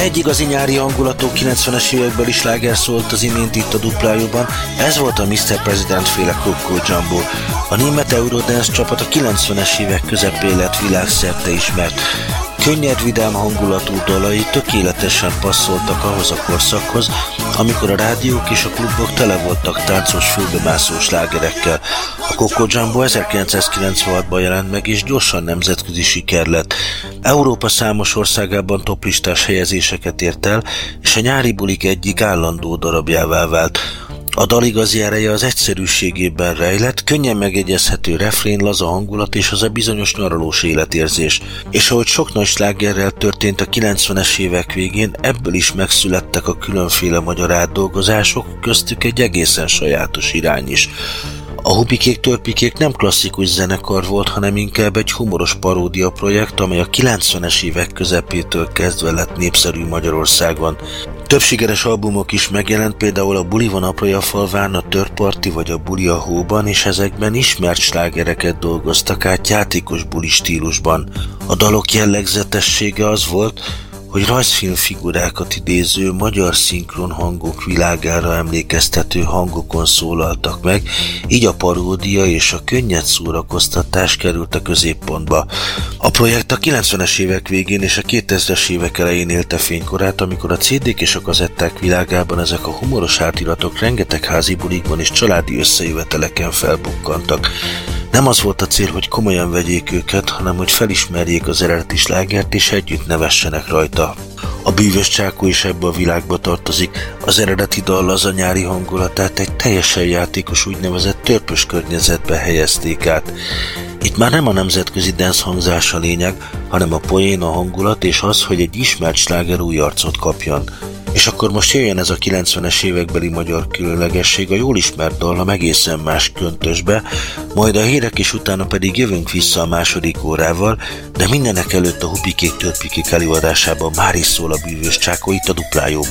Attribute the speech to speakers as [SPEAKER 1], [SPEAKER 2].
[SPEAKER 1] Egy igazi nyári hangulatú 90-es évekbeli sláger szólt az imént itt a Duplájúban, ez volt a Mr. President féle Coco Jumbo. A német Eurodance csapat a 90-es évek közepén lett világszerte ismert. Könnyed, vidám hangulatú dalai tökéletesen passzoltak ahhoz a korszakhoz, amikor a rádiók és a klubok tele voltak táncos, fülbemászó slágerekkel. A Coco Jumbo 1996-ban jelent meg, és gyorsan nemzetközi siker lett. Európa számos országában toplistás helyezéseket ért el, és a nyári bulik egyik állandó darabjává vált. A dal igazi ereje az egyszerűségében rejlett, könnyen megjegyezhető refrén, laza hangulat és az a bizonyos nyaralós életérzés. És ahogy sok nagy slágerrel történt a 90-es évek végén, ebből is megszülettek a különféle magyar átdolgozások, köztük egy egészen sajátos irány is. A Hupikék-Törpikék nem klasszikus zenekar volt, hanem inkább egy humoros paródia projekt, amely a 90-es évek közepétől kezdve lett népszerű Magyarországon. Több sikeres albumok is megjelent, például a Buli van a Pajafalván, a Törparti vagy a Buli a Hóban, és ezekben ismert slágereket dolgoztak át játékos buli stílusban. A dalok jellegzetessége az volt, hogy rajzfilmfigurákat idéző, magyar szinkron hangok világára emlékeztető hangokon szólaltak meg, így a paródia és a könnyed szórakoztatás került a középpontba. A projekt a 90-es évek végén és a 2000-es évek elején élte fénykorát, amikor a CD-k és a kazetták világában ezek a humoros átiratok rengeteg házi bulikban és családi összejöveteleken felbukkantak. Nem az volt a cél, hogy komolyan vegyék őket, hanem hogy felismerjék az eredeti slágert és együtt nevessenek rajta. A Bűvös Csákó is ebbe a világba tartozik. Az eredeti dal az a nyári hangulatát egy teljesen játékos úgynevezett törpös környezetbe helyezték át. Itt már nem a nemzetközi dance hangzás a lényeg, hanem a poén, a hangulat és az, hogy egy ismert sláger új arcot kapjon. És akkor most jöjjön ez a 90-es évekbeli magyar különlegesség a jól ismert dallam egészen más köntösbe, majd a hírek és utána pedig jövünk vissza a második órával, de mindenek előtt a Hupikék-Törpikék előadásában már is szól a Bűvös Csákó itt a Duplájúban.